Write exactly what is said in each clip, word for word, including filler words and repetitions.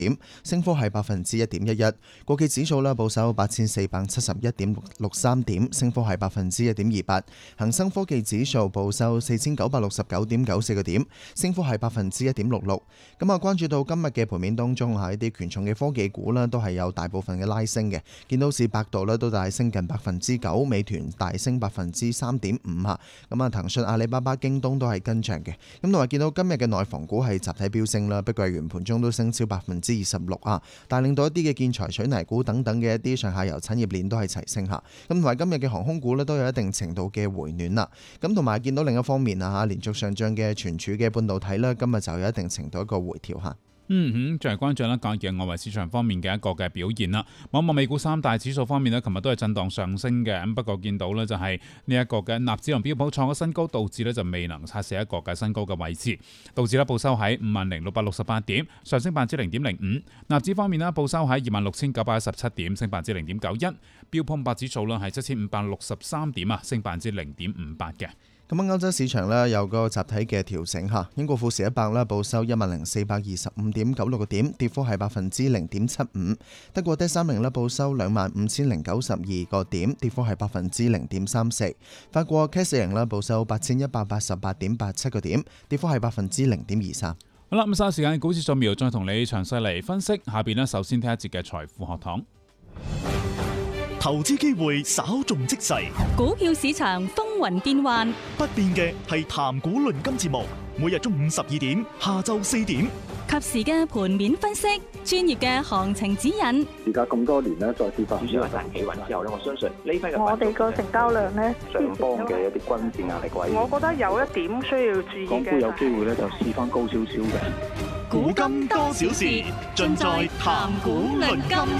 點，升幅係百分之一點一一。國企指數咧報收八千四百七十一點六三點，升幅係百分之一點二八。恒生科技指數報收四千九百六十九點九四個點，升幅係百分之一點六六。咁啊，關注到今日嘅盤面當中，喺啲權重嘅科技股咧都係有大部分嘅拉升嘅，見到市百度咧都大升近百分之九，美團大升百分之三點五嚇。咁啊，騰訊、阿里巴巴、京東都係跟漲嘅。咁同埋見到今日嘅內房股係集體飆升啦，碧桂園盤中都升超百分之二十六啊，帶領到一啲嘅建材、水泥股等等嘅一啲上下游產業鏈都係齊升嚇。咁同埋今日嘅航空股咧都有一定程度嘅回暖啦。咁同埋見到另一方面啊嚇，連續上漲嘅存儲嘅半導體咧，今日就有一定程度一個回調嚇。 嗯哼，再嚟關注啦，今日嘅外圍市場方面嘅一個嘅表現啦。望望美股三大指數方面呢，琴日都係震盪上升嘅。咁不過見到呢，就係呢一個嘅納指同標普創咗新高，道指呢就未能擦射一個嘅新高嘅位置。道指呢報收喺五萬零六百六十八點，上升百分之零點零五。納指方面呢，報收喺二萬六千九百一十七點，升百分之零點九一。標普五百指數呢係七千五百六十三點啊，升百分之零點五八嘅。 咁歐洲市場呢有個集體嘅調整嚇，英國富時一百呢報收一萬零四百二十五點九六個點，跌幅係百分之零點七五。德國 D 三零呢報收兩萬五千零九十二個點，跌幅係百分之零點三四。法國 C A C 四十呢報收八千一百八十八點八七個點，跌幅係百分之零點二三。 好啦，咁稍後時間股市掃描，再同你詳細嚟分析。下邊呢，首先聽一節嘅財富學堂。 投資機會稍縱即逝， 股票市場風雲變幻， 不變嘅係談股論金節目，每日中午十二點，下晝四點， 及時嘅盤面分析，專業嘅行情指引。 而家咁多年咧，再跌翻， 主要係大企穩之後咧，我相信呢批嘅我哋個成交量咧， 上方嘅一啲均線壓力位， 我覺得有一點需要注意嘅。 港股有機會咧就試翻高少少嘅。 古今多少事，盡在談股論金。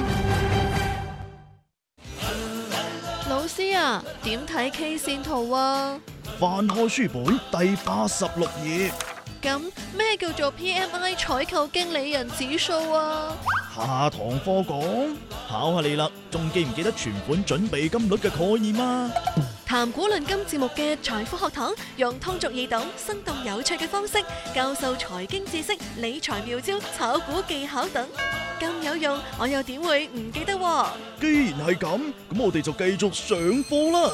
老師啊，點睇 K 線圖啊？ 翻開書本第八十六頁。 咁咩叫做 P M I 採購經理人指數啊？ 下堂課講，考下你啦，仲記唔記得存款準備金率嘅概念啊？ 談股論金節目嘅財富學堂，用通俗易懂、生動有趣嘅方式教授財經知識、理財妙招、炒股技巧等，咁有用，我又點會唔記得喎？ 既然係咁，咁我哋就繼續上課啦。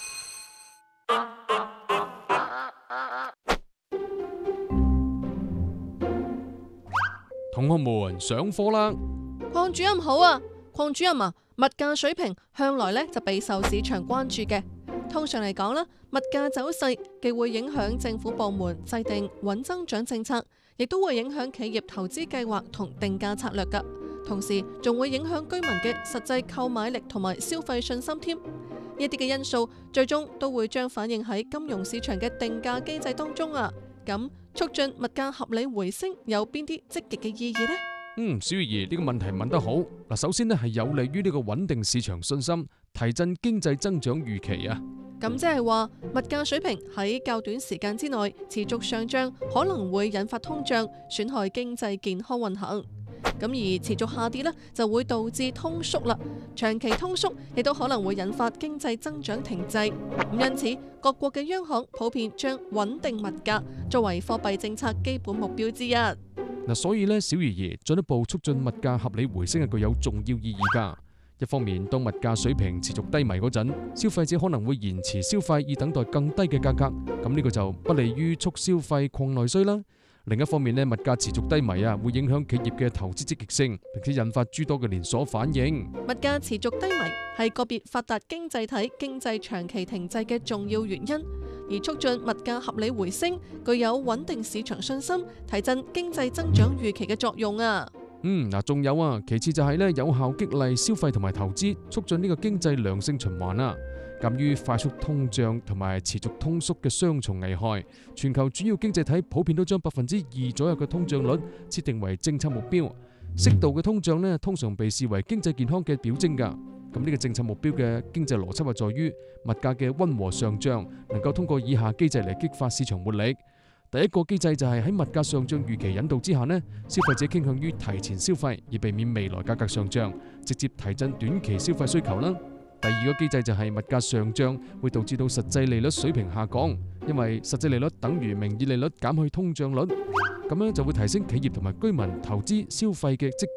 同學們上課啦！ 鄺主任好啊，鄺主任啊，物價水平向來咧就備受市場關注嘅。通常嚟講啦，物價走勢既會影響政府部門制定穩增長政策，亦都會影響企業投資計劃同定價策略㗎。同時仲會影響居民嘅實際購買力同埋消費信心添。呢一啲嘅因素最終都會將反映喺金融市場嘅定價機制當中啊。咁促進物價合理回升有邊啲積極嘅意義呢？ 嗯，小儀呢個問題問得好。嗱，首先呢係有利於呢個穩定市場信心，提振經濟增長預期啊。 咁即係話物價水平喺較短時間之內持續上漲，可能會引發通脹，損害經濟健康運行。咁而持續下跌呢，就會導致通縮啦。長期通縮亦都可能會引發經濟增長停滯。咁因此，各國嘅央行普遍將穩定物價作為貨幣政策基本目標之一。 嗱，所以呢，小儀爺進一步促進物價合理回升係具有重要意義㗎。一方面，當物價水平持續低迷嗰陣，消費者可能會延遲消費，以等待更低嘅價格。咁呢個就不利於促消費、擴內需啦。另一方面呢，物價持續低迷啊，會影響企業嘅投資積極性，並且引發諸多嘅連鎖反應。 物價持續低迷係個別發達經濟體經濟長期停滯嘅重要原因，而促進物價合理回升，具有穩定市場信心、提振經濟增長預期嘅作用啊。 嗯，嗱，仲有啊，其次就係咧有效激勵消費同埋投資，促進呢個經濟良性循環啊。鑒於快速通脹同埋持續通縮嘅雙重危害，全球主要經濟體普遍都將百分之二左右嘅通脹率設定為政策目標。適度嘅通脹呢，通常被視為經濟健康嘅表徵㗎。咁呢個政策目標嘅經濟邏輯係在於物價嘅溫和上漲，能夠通過以下機制嚟激發市場活力。第一個機制就係喺物價上漲預期引導之下呢，消費者傾向於提前消費，以避免未來價格上漲，直接提振短期消費需求啦。第二個機制就係物價上漲會導致到實際利率水平下降，因為實際利率等於名義利率減去通脹率，咁樣就會提升企業同埋居民投資消費嘅積